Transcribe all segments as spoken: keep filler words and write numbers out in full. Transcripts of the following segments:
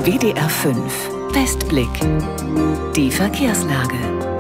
W D R fünf Westblick. Die Verkehrslage.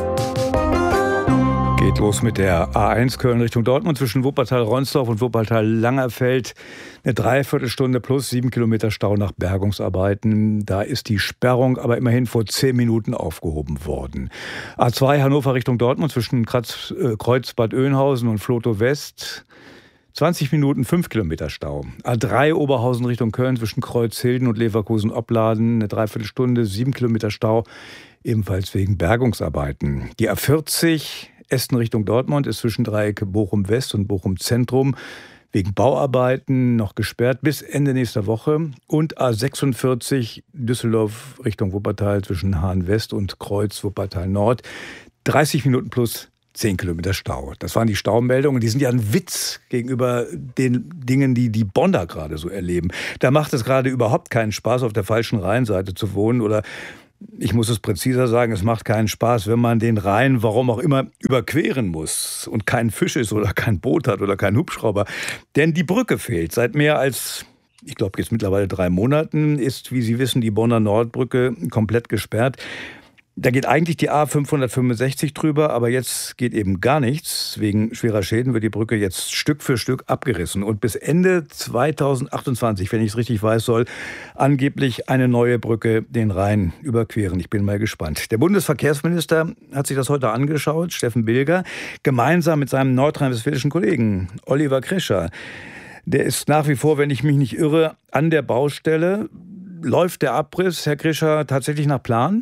Geht los mit der A eins Köln Richtung Dortmund zwischen Wuppertal-Ronsdorf und Wuppertal-Langerfeld. Eine Dreiviertelstunde plus sieben Kilometer Stau nach Bergungsarbeiten. Da ist die Sperrung aber immerhin vor zehn Minuten aufgehoben worden. A zwei Hannover Richtung Dortmund zwischen Kratz, äh, Kreuzbad Oeynhausen und Vlotho West. zwanzig Minuten, fünf Kilometer Stau. A drei Oberhausen Richtung Köln zwischen Kreuzhilden und Leverkusen-Opladen. Eine Dreiviertelstunde, sieben Kilometer Stau. Ebenfalls wegen Bergungsarbeiten. Die A vierzig Esten Richtung Dortmund ist zwischen Dreieck Bochum-West und Bochum-Zentrum wegen Bauarbeiten noch gesperrt bis Ende nächster Woche. Und A sechsundvierzig Düsseldorf Richtung Wuppertal zwischen Hahn-West und Kreuz Wuppertal-Nord. dreißig Minuten plus zehn Kilometer Stau. Das waren die Staumeldungen. Die sind ja ein Witz gegenüber den Dingen, die die Bonner gerade so erleben. Da macht es gerade überhaupt keinen Spaß, auf der falschen Rheinseite zu wohnen. Oder ich muss es präziser sagen, es macht keinen Spaß, wenn man den Rhein, warum auch immer, überqueren muss und kein Fisch ist oder kein Boot hat oder kein Hubschrauber. Denn die Brücke fehlt. Seit mehr als, ich glaube jetzt mittlerweile drei Monaten, ist, wie Sie wissen, die Bonner Nordbrücke komplett gesperrt. Da geht eigentlich die A fünfhundertfünfundsechzig drüber, aber jetzt geht eben gar nichts. Wegen schwerer Schäden wird die Brücke jetzt Stück für Stück abgerissen. Und bis Ende zweitausendachtundzwanzig, wenn ich es richtig weiß, soll angeblich eine neue Brücke den Rhein überqueren. Ich bin mal gespannt. Der Bundesverkehrsminister hat sich das heute angeschaut, Steffen Bilger, gemeinsam mit seinem nordrhein-westfälischen Kollegen Oliver Krischer. Der ist nach wie vor, wenn ich mich nicht irre, an der Baustelle. Läuft der Abriss, Herr Krischer, tatsächlich nach Plan?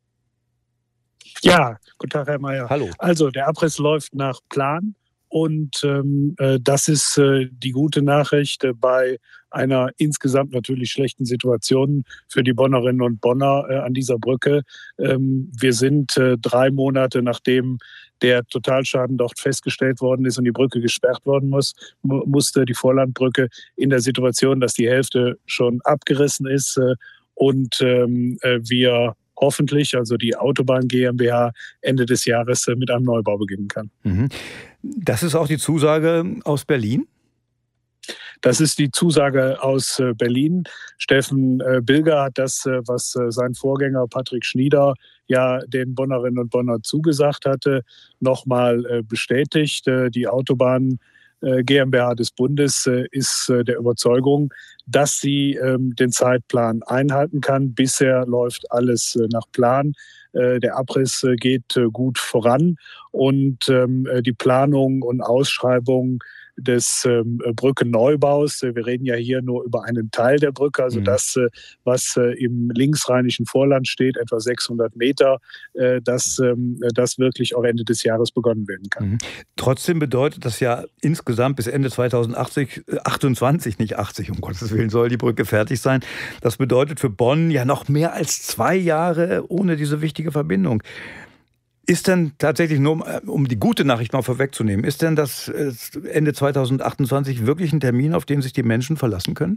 Ja, guten Tag, Herr Mayer. Hallo. Also der Abriss läuft nach Plan und ähm, äh, das ist äh, die gute Nachricht äh, bei einer insgesamt natürlich schlechten Situation für die Bonnerinnen und Bonner äh, an dieser Brücke. Ähm, wir sind äh, drei Monate nachdem der Totalschaden dort festgestellt worden ist und die Brücke gesperrt worden muss, mu- musste die Vorlandbrücke in der Situation, dass die Hälfte schon abgerissen ist äh, und ähm, äh, wir hoffentlich, also die Autobahn GmbH, Ende des Jahres mit einem Neubau beginnen kann. Das ist auch die Zusage aus Berlin? Das ist die Zusage aus Berlin. Steffen Bilger hat das, was sein Vorgänger Patrick Schnieder ja den Bonnerinnen und Bonnern zugesagt hatte, nochmal bestätigt. Die Autobahn GmbH des Bundes ist der Überzeugung, dass sie den Zeitplan einhalten kann. Bisher läuft alles nach Plan. Der Abriss geht gut voran und die Planung und Ausschreibung des ähm, Brückenneubaus. Wir reden ja hier nur über einen Teil der Brücke, also mhm. das, was äh, im linksrheinischen Vorland steht, etwa sechshundert Meter, äh, dass ähm, das wirklich auch Ende des Jahres begonnen werden kann. Mhm. Trotzdem bedeutet das ja insgesamt bis Ende zweitausendachtundzwanzig, nicht achtzig, um Gottes Willen, soll die Brücke fertig sein. Das bedeutet für Bonn ja noch mehr als zwei Jahre ohne diese wichtige Verbindung. Ist denn tatsächlich, nur um die gute Nachricht mal vorwegzunehmen, ist denn das Ende zweitausendachtundzwanzig wirklich ein Termin, auf den sich die Menschen verlassen können?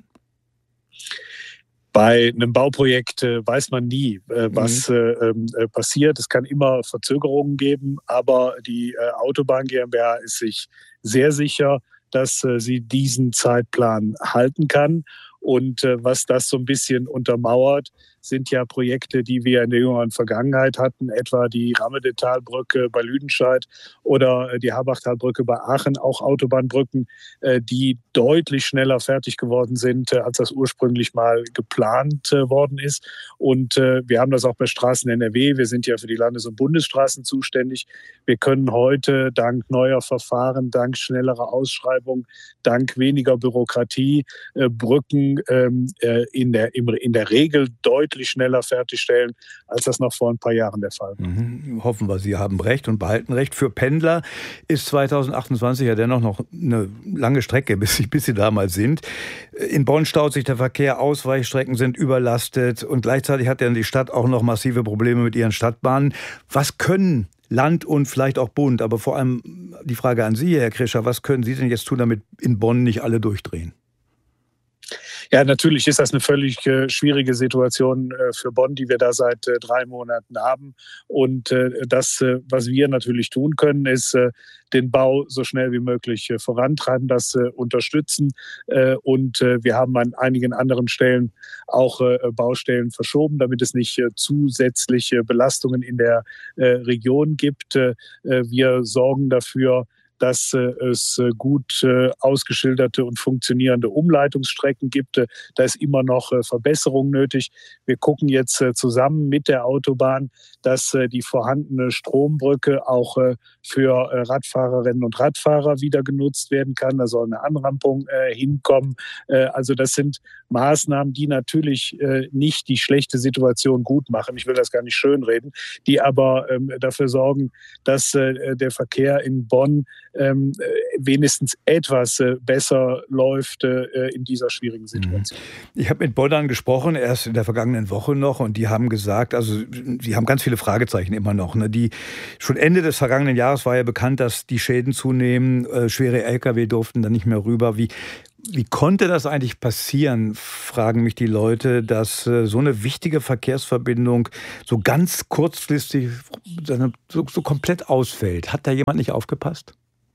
Bei einem Bauprojekt äh, weiß man nie, äh, was mhm. äh, passiert. Es kann immer Verzögerungen geben, aber die äh, Autobahn GmbH ist sich sehr sicher, dass äh, sie diesen Zeitplan halten kann. Und äh, was das so ein bisschen untermauert, sind ja Projekte, die wir in der jüngeren Vergangenheit hatten, etwa die Rammedetalbrücke bei Lüdenscheid oder die Habachtalbrücke bei Aachen, auch Autobahnbrücken, äh, die deutlich schneller fertig geworden sind, äh, als das ursprünglich mal geplant äh, worden ist. Und äh, wir haben das auch bei Straßen N R W. Wir sind ja für die Landes- und Bundesstraßen zuständig. Wir können heute dank neuer Verfahren, dank schnellerer Ausschreibung, dank weniger Bürokratie äh, Brücken ähm, äh, in der, im, in der Regel deutlich schneller fertigstellen, als das noch vor ein paar Jahren der Fall war. Mhm. Hoffen wir, Sie haben recht und behalten recht. Für Pendler ist zweitausendachtundzwanzig ja dennoch noch eine lange Strecke, bis sie, bis sie da mal sind. In Bonn staut sich der Verkehr, Ausweichstrecken sind überlastet und gleichzeitig hat ja die Stadt auch noch massive Probleme mit ihren Stadtbahnen. Was können Land und vielleicht auch Bund, aber vor allem die Frage an Sie, Herr Krischer, was können Sie denn jetzt tun, damit in Bonn nicht alle durchdrehen? Ja, natürlich ist das eine völlig äh, schwierige Situation äh, für Bonn, die wir da seit äh, drei Monaten haben. Und äh, das, äh, was wir natürlich tun können, ist äh, den Bau so schnell wie möglich äh, vorantreiben, das äh, unterstützen. Äh, und äh, wir haben an einigen anderen Stellen auch äh, Baustellen verschoben, damit es nicht äh, zusätzliche Belastungen in der äh, Region gibt. Äh, wir sorgen dafür, dass äh, es äh, gut äh, ausgeschilderte und funktionierende Umleitungsstrecken gibt. Äh, da ist immer noch äh, Verbesserung nötig. Wir gucken jetzt äh, zusammen mit der Autobahn, dass äh, die vorhandene Strombrücke auch äh, für äh, Radfahrerinnen und Radfahrer wieder genutzt werden kann. Da soll eine Anrampung äh, hinkommen. Äh, also das sind Maßnahmen, die natürlich äh, nicht die schlechte Situation gut machen. Ich will das gar nicht schönreden, die aber ähm, dafür sorgen, dass äh, der Verkehr in Bonn Ähm, wenigstens etwas äh, besser läuft äh, in dieser schwierigen Situation. Ich habe mit Bonnern gesprochen, erst in der vergangenen Woche noch, und die haben gesagt, also die haben ganz viele Fragezeichen immer noch. Ne? Die, schon Ende des vergangenen Jahres war ja bekannt, dass die Schäden zunehmen, äh, schwere L K W durften dann nicht mehr rüber. Wie, wie konnte das eigentlich passieren, fragen mich die Leute, dass äh, so eine wichtige Verkehrsverbindung so ganz kurzfristig so, so komplett ausfällt? Hat da jemand nicht aufgepasst?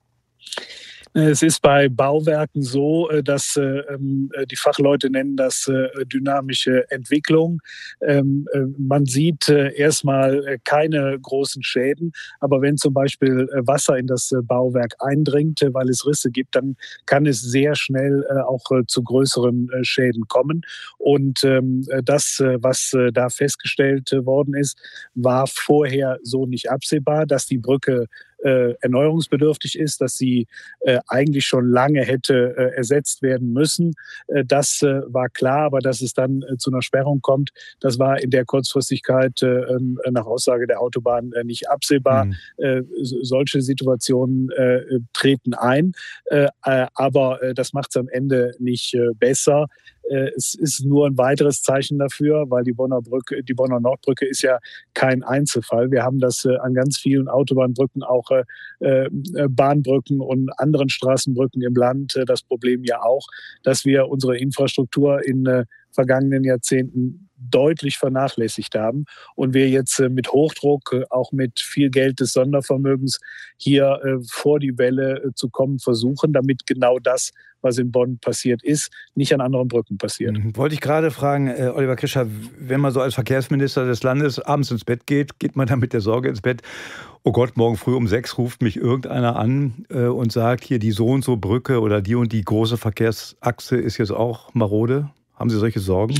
Es ist bei Bauwerken so, dass äh, die Fachleute nennen das äh, dynamische Entwicklung. Ähm, äh, man sieht äh, erstmal keine großen Schäden, aber wenn zum Beispiel Wasser in das äh, Bauwerk eindringt, äh, weil es Risse gibt, dann kann es sehr schnell äh, auch äh, zu größeren äh, Schäden kommen. Und ähm, das, äh, was äh, da festgestellt äh, worden ist, war vorher so nicht absehbar, dass die Brücke Äh, erneuerungsbedürftig ist, dass sie äh, eigentlich schon lange hätte äh, ersetzt werden müssen. Äh, das äh, war klar, aber dass es dann äh, zu einer Sperrung kommt, das war in der Kurzfristigkeit äh, nach Aussage der Autobahn äh, nicht absehbar. Mhm. Äh, solche Situationen äh, treten ein, äh, aber äh, das macht es am Ende nicht äh, besser. Es ist nur ein weiteres Zeichen dafür, weil die Bonner Brücke, die Bonner Nordbrücke ist ja kein Einzelfall. Wir haben das äh, an ganz vielen Autobahnbrücken, auch äh, Bahnbrücken und anderen Straßenbrücken im Land. Äh, das Problem ja auch, dass wir unsere Infrastruktur in äh, vergangenen Jahrzehnten deutlich vernachlässigt haben und wir jetzt äh, mit Hochdruck, äh, auch mit viel Geld des Sondervermögens hier äh, vor die Welle äh, zu kommen versuchen, damit genau das, was in Bonn passiert ist, nicht an anderen Brücken passiert. Mhm. Wollte ich gerade fragen, äh, Oliver Krischer, wenn man so als Verkehrsminister des Landes abends ins Bett geht, geht man dann mit der Sorge ins Bett, oh Gott, morgen früh um sechs ruft mich irgendeiner an äh, und sagt, hier die so und so Brücke oder die und die große Verkehrsachse ist jetzt auch marode? Haben Sie solche Sorgen?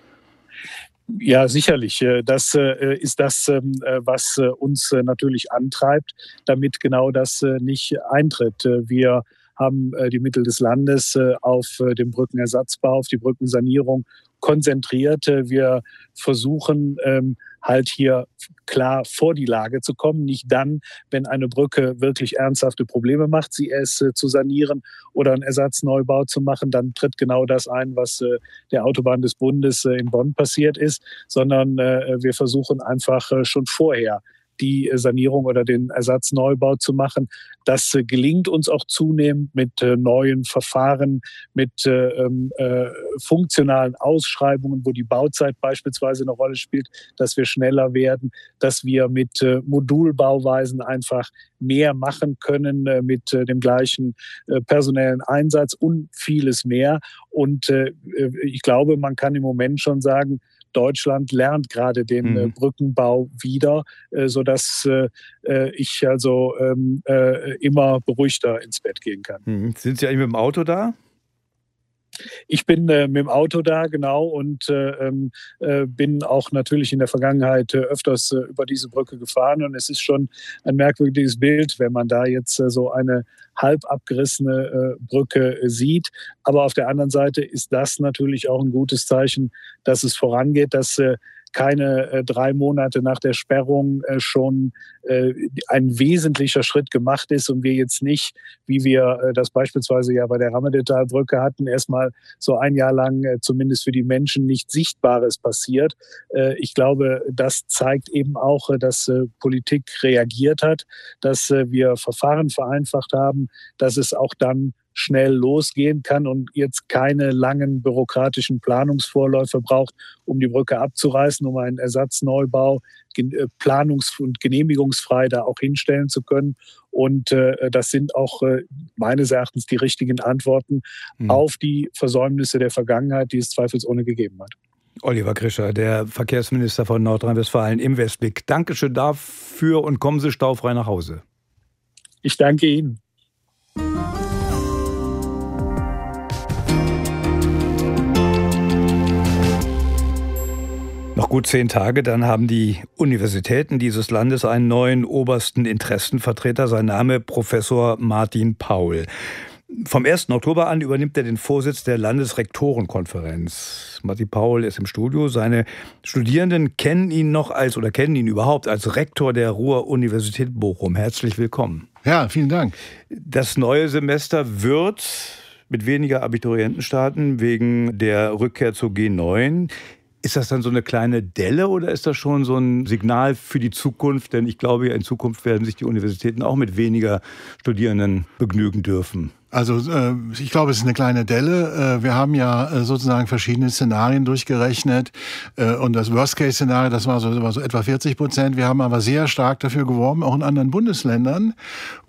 Ja, sicherlich. Das ist das, was uns natürlich antreibt, damit genau das nicht eintritt. Wir haben die Mittel des Landes auf den Brückenersatzbau, auf die Brückensanierung konzentriert. Wir versuchen halt hier klar vor die Lage zu kommen, nicht dann, wenn eine Brücke wirklich ernsthafte Probleme macht, sie erst zu sanieren oder einen Ersatzneubau zu machen, dann tritt genau das ein, was der Autobahn des Bundes in Bonn passiert ist, sondern wir versuchen einfach schon vorher die Sanierung oder den Ersatzneubau zu machen. Das äh, gelingt uns auch zunehmend mit äh, neuen Verfahren, mit äh, äh, funktionalen Ausschreibungen, wo die Bauzeit beispielsweise eine Rolle spielt, dass wir schneller werden, dass wir mit äh, Modulbauweisen einfach mehr machen können, äh, mit äh, dem gleichen äh, personellen Einsatz und vieles mehr. Und äh, ich glaube, man kann im Moment schon sagen, Deutschland lernt gerade den mhm. äh, Brückenbau wieder, äh, sodass äh, ich also ähm, äh, immer beruhigter ins Bett gehen kann. Mhm. Sind Sie eigentlich mit dem Auto da? Ich bin äh, mit dem Auto da, genau, und äh, äh, bin auch natürlich in der Vergangenheit äh, öfters äh, über diese Brücke gefahren. Und es ist schon ein merkwürdiges Bild, wenn man da jetzt äh, so eine halb abgerissene äh, Brücke äh, sieht. Aber auf der anderen Seite ist das natürlich auch ein gutes Zeichen, dass es vorangeht, dass äh, keine äh, drei Monate nach der Sperrung äh, schon äh, ein wesentlicher Schritt gemacht ist und wir jetzt nicht, wie wir äh, das beispielsweise ja bei der Rammedetalbrücke hatten, erstmal so ein Jahr lang äh, zumindest für die Menschen nichts Sichtbares passiert. Äh, ich glaube, das zeigt eben auch, äh, dass äh, Politik reagiert hat, dass äh, wir Verfahren vereinfacht haben, dass es auch dann schnell losgehen kann und jetzt keine langen bürokratischen Planungsvorläufe braucht, um die Brücke abzureißen, um einen Ersatzneubau planungs- und genehmigungsfrei da auch hinstellen zu können. Und äh, das sind auch äh, meines Erachtens die richtigen Antworten mhm. auf die Versäumnisse der Vergangenheit, die es zweifelsohne gegeben hat. Oliver Grischer, der Verkehrsminister von Nordrhein-Westfalen im Westblick. Dankeschön dafür und kommen Sie staufrei nach Hause. Ich danke Ihnen. Noch gut zehn Tage, dann haben die Universitäten dieses Landes einen neuen obersten Interessenvertreter. Sein Name Professor Martin Paul. Vom ersten Oktober an übernimmt er den Vorsitz der Landesrektorenkonferenz. Martin Paul ist im Studio. Seine Studierenden kennen ihn noch als oder kennen ihn überhaupt als Rektor der Ruhr-Universität Bochum. Herzlich willkommen. Ja, vielen Dank. Das neue Semester wird mit weniger Abiturienten starten wegen der Rückkehr zur G neun. Ist das dann so eine kleine Delle oder ist das schon so ein Signal für die Zukunft? Denn ich glaube, in Zukunft werden sich die Universitäten auch mit weniger Studierenden begnügen dürfen. Also ich glaube, es ist eine kleine Delle. Wir haben ja sozusagen verschiedene Szenarien durchgerechnet. Und das Worst-Case-Szenario, das war so, war so etwa vierzig Prozent. Wir haben aber sehr stark dafür geworben, auch in anderen Bundesländern.